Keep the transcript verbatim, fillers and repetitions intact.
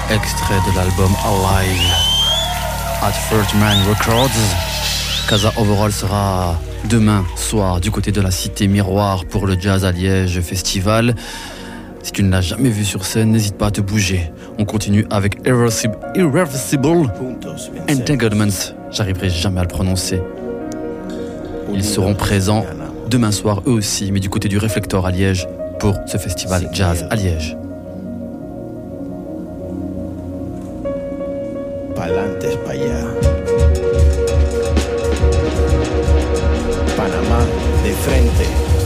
Extrait de l'album Alive at Third Man Records. Casa Overall sera demain soir du côté de la Cité Miroir pour le Jazz à Liège Festival. Si tu ne l'as jamais vu sur scène, n'hésite pas à te bouger. On continue avec Irreversible, Irreversible Entanglements. J'arriverai jamais à le prononcer. Ils seront présents demain soir eux aussi, mais du côté du Réflector à Liège pour ce festival Jazz à Liège. Pa'lantes pa' allá. Panamá de frente.